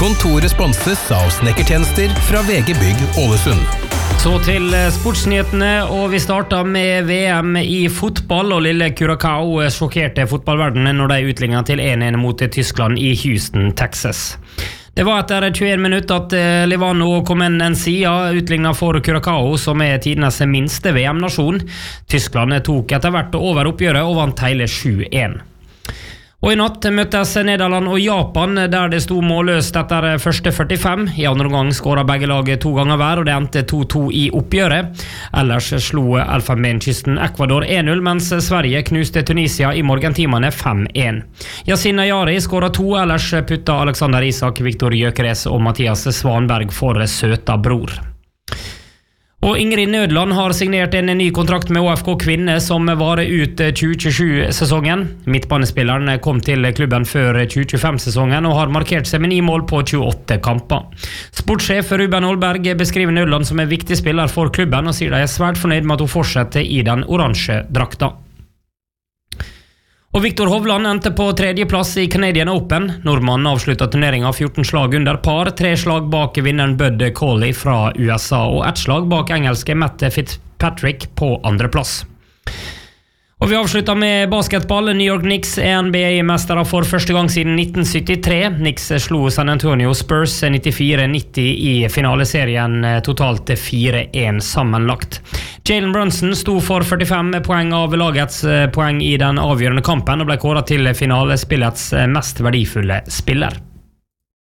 Kontoret sponses av snekkertjenester fra VG Bygg Ålesund. Så til sportsnyhetene, og vi starter med VM i fotball, og lille Curacao sjokkerte fotballverdenen når de utlignet til 1-1 mot Tyskland i Houston, Texas. Det var etter 21 minutter at Livano Comenencia utlignet for Curacao, som tidenes minste VM-nasjon. Tyskland tok etter hvert over oppgjøret og vant hele 7-1. Og i natt møttes Nederland og Japan, der det sto målløst etter første 45. I andre omgang skåret begge lag 2 ganger hver, og det endte 2-2 i oppgjøret. Ellers slo Elfenbenskysten Ecuador 1-0, mens Sverige knuste Tunisia i morgentimene 5-1. Yasin Ayari skåret 2, ellers putta Alexander Isak, Viktor Gyökeres og Mathias Svanberg for søta bror. Og Ingrid Nødland har signert en ny kontrakt med ÅFK Kvinne som varer ut 2027-sesongen. Midtbanespilleren kom til klubben før 2025-sesongen og har markert seg med 9 mål på 28 kamper. Sportssjef Ruben Olberg beskriver Nødland som en viktig spiller for klubben og sier de svært fornøyd med at hun fortsetter i den oransje drakta. Og Viktor Hovland endte på 3. plass i Canadian Open. Nordmannen avsluttet turneringen 14 slag under par, 3 slag bak vinneren Bud Cauley fra USA og 1 slag bak engelske Matt Fitzpatrick på 2. plass. Og vi avslutter med basketball. New York Knicks NBA-mestere for første gang siden 1973. Knicks slo San Antonio Spurs 94-90 i finaleserien, totalt 4-1 sammenlagt. Jalen Brunson sto for 45 poeng av lagets poeng i den avgjørende kampen og ble kåret til finalespillets mest verdifulle spiller.